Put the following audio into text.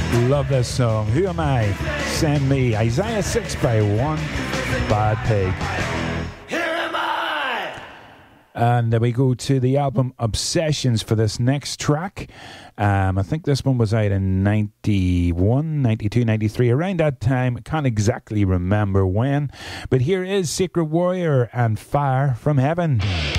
Love this song. Who Am I? Send Me. Isaiah 6 by 1 Bad Pig. Here am I! And we go to the album Obsessions for this next track. I think this one was out in 91, 92, 93, around that time. Can't exactly remember when. But here is Secret Warrior and Fire from Heaven.